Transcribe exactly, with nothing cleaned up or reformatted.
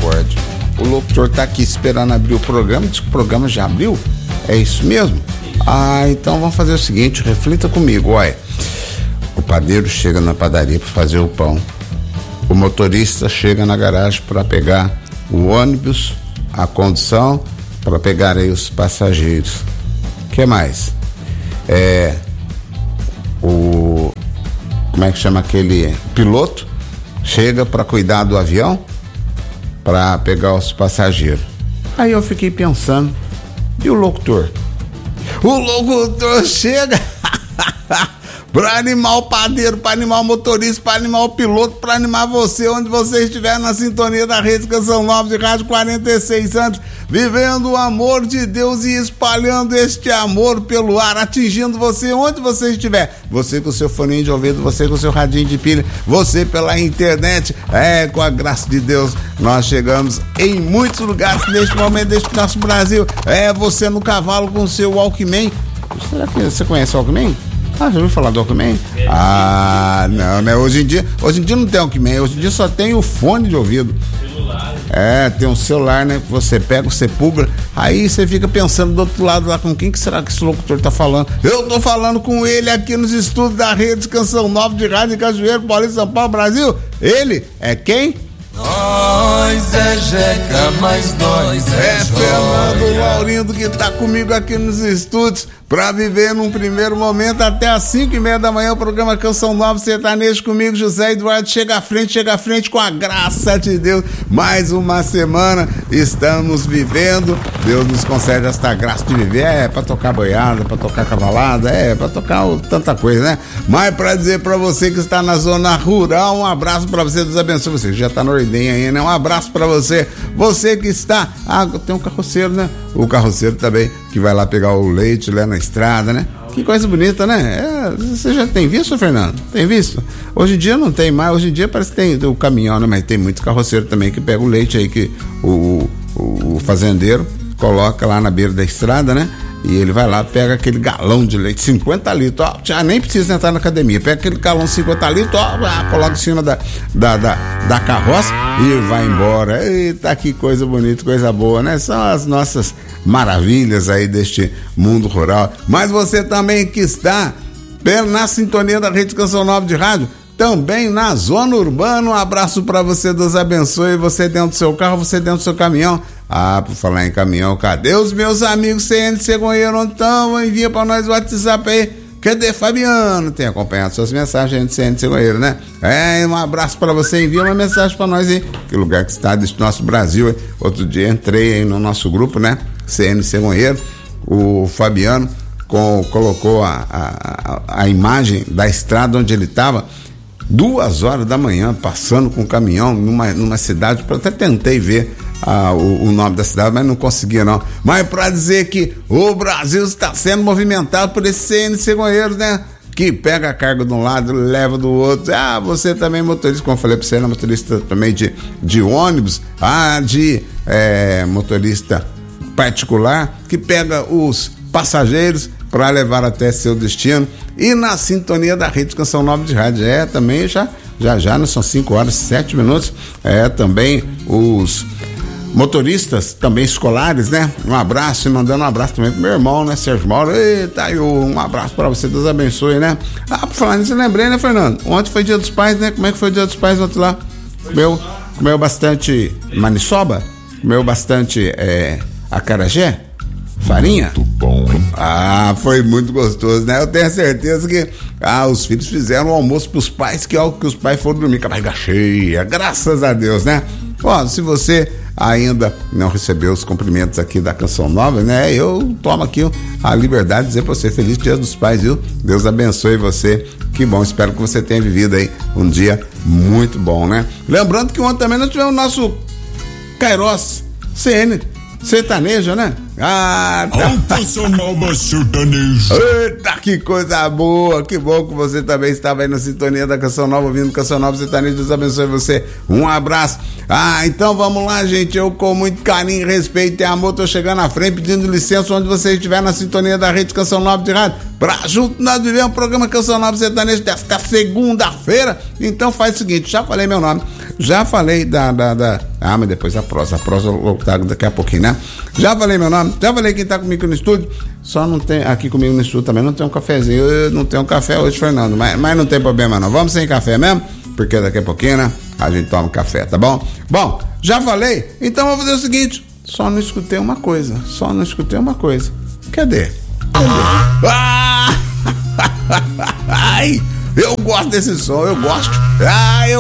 acorde. O locutor tá aqui esperando abrir o programa, diz que o programa já abriu. É isso mesmo? Ah, então vamos fazer o seguinte, reflita comigo, olha. O padeiro chega na padaria para fazer o pão. O motorista chega na garagem para pegar o ônibus, a condução, para pegar aí os passageiros. O que mais? É, o, como é que chama aquele piloto? Chega para cuidar do avião, para pegar os passageiros. Aí eu fiquei pensando, e o locutor? O locutor chega para animar o padeiro, para animar o motorista, para animar o piloto, para animar você, onde você estiver na sintonia da Rede Canção Nova de Rádio, quarenta e seis anos, vivendo o amor de Deus e espalhando este amor pelo ar, atingindo você onde você estiver. Você com o seu foninho de ouvido, você com o seu radinho de pilha, você pela internet. É, com a graça de Deus, nós chegamos em muitos lugares neste momento deste nosso Brasil. É, você no cavalo com o seu Walkman. Será que você conhece o Walkman? Ah, já ouviu falar do Walkman? Ah, não, né? Hoje em dia, hoje em dia não tem Walkman, hoje em dia só tem o fone de ouvido. Celular. É, tem um celular, né? Que você pega, você pluga, aí você fica pensando do outro lado lá, com quem que será que esse locutor tá falando? Eu tô falando com ele aqui nos estúdios da Rede Canção Nova de Rádio em Cajueiro, Paulista, São Paulo, Brasil. Ele é quem? Nós é Jeca, mas nós é, é Fernando Laurindo, que tá comigo aqui nos estúdios pra viver num primeiro momento até às cinco e meia da manhã o programa Canção Nova Sertanejo comigo, José Eduardo. Chega à frente, chega à frente com a graça de Deus. Mais uma semana estamos vivendo. Deus nos concede esta graça de viver. É pra tocar boiada, pra tocar cavalada, é pra tocar tanta coisa, né? Mas pra dizer pra você que está na zona rural, um abraço pra você, Deus abençoe você que já tá no Ordem aí, né? Um abraço pra você. Você que está... Ah, tem um carroceiro, né? O carroceiro também, que vai lá pegar o leite lá na estrada, né? Que coisa bonita, né? É, você já tem visto, Fernando? Tem visto? Hoje em dia não tem mais, hoje em dia parece que tem o caminhão, né? Mas tem muito carroceiro também que pega o leite aí, que o, o, o fazendeiro coloca lá na beira da estrada, né? E ele vai lá, pega aquele galão de leite, cinquenta litros, ó, já nem precisa entrar na academia, pega aquele galão de cinquenta litros, ó, coloca em cima da, da, da, da carroça e vai embora. Eita, que coisa bonita, coisa boa, né? São as nossas maravilhas aí deste mundo rural. Mas você também que está na sintonia da Rede Canção Nova de Rádio, também na zona urbana, um abraço pra você, Deus abençoe, você dentro do seu carro, você dentro do seu caminhão. Ah, por falar em caminhão, cadê os meus amigos C N Cegonheiro? Então envia pra nós o WhatsApp aí. Cadê Fabiano? Tem acompanhado suas mensagens de C N Cegonheiro, né? É, um abraço pra você, envia uma mensagem pra nós aí. Que lugar que está desse nosso Brasil, hein? Outro dia entrei aí no nosso grupo, né? C N Cegonheiro, o Fabiano com, colocou a, a, a imagem da estrada onde ele estava. Duas horas da manhã, passando com o caminhão numa, numa cidade, eu até tentei ver ah, o, o nome da cidade, mas não conseguia não. Mas para dizer que o Brasil está sendo movimentado por esses C N Cegonheiros, né? Que pega a carga de um lado, leva do outro. Ah, você também motorista, como eu falei para você, né? Motorista também de, de ônibus, ah, de é, motorista particular, que pega os passageiros para levar até seu destino. E na sintonia da Rede Canção Nova de Rádio, é também já, já, já, não são cinco horas e sete minutos, é também os motoristas, também escolares, né? Um abraço, e mandando um abraço também pro meu irmão, né? Sérgio Mauro, eita, aí, um abraço para você, Deus abençoe, né? Ah, por falar nisso, eu lembrei, né, Fernando? Ontem foi Dia dos Pais, né? Como é que foi o Dia dos Pais ontem lá? Comeu, comeu bastante maniçoba? Comeu bastante é, acarajé? Farinha? Muito bom, hein? Ah, foi muito gostoso, né? Eu tenho certeza que ah, os filhos fizeram o almoço pros pais, que é o que os pais foram dormir com a barriga cheia, graças a Deus, né? Ó, se você ainda não recebeu os cumprimentos aqui da Canção Nova, né? Eu tomo aqui a liberdade de dizer pra você, feliz Dia dos Pais, viu? Deus abençoe você, que bom, espero que você tenha vivido aí um dia muito bom, né? Lembrando que ontem também nós tivemos o nosso Kairos C N Sertanejo, né? Ah, tá. Sertanejo. Eita, que coisa boa, que bom que você também estava aí na sintonia da Canção Nova, ouvindo Canção Nova Sertanejo. Deus abençoe você, um abraço. Ah, então vamos lá, gente, eu com muito carinho, respeito e amor tô chegando à frente pedindo licença onde você estiver na sintonia da Rede Canção Nova de Rádio. pra junto nós viver um programa Canção Nova Sertaneja desta segunda-feira. Então faz o seguinte, já falei meu nome, já falei da, da, da... Ah, mas depois a prosa, a prosa tá daqui a pouquinho, né? Já falei meu nome, já falei quem tá comigo no estúdio, só não tem, aqui comigo no estúdio também, não tem um cafezinho, eu não tenho um café hoje, Fernando, mas, mas não tem problema não, vamos sem café mesmo, porque daqui a pouquinho, né, a gente toma café, tá bom? Bom, já falei, então vou fazer o seguinte, só não escutei uma coisa, só não escutei uma coisa, cadê? Cadê? Ah! Ai, eu gosto desse som, eu gosto, ah, eu